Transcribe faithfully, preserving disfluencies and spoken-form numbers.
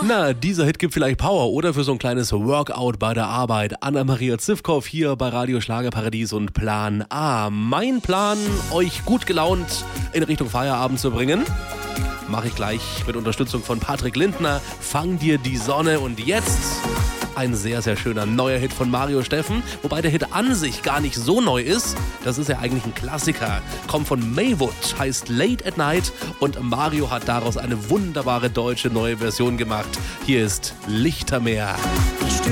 Na, dieser Hit gibt vielleicht Power oder für so ein kleines Workout bei der Arbeit. Anna-Maria Zivkow hier bei Radio Schlagerparadies und Plan A. Mein Plan, euch gut gelaunt in Richtung Feierabend zu bringen, mache ich gleich mit Unterstützung von Patrick Lindner. Fang dir die Sonne. Und jetzt ein sehr, sehr schöner neuer Hit von Mario Steffen. Wobei der Hit an sich gar nicht so neu ist. Das ist ja eigentlich ein Klassiker. Kommt von Maywood, heißt Late at Night. Und Mario hat daraus eine wunderbare deutsche neue Version gemacht. Hier ist Lichtermeer.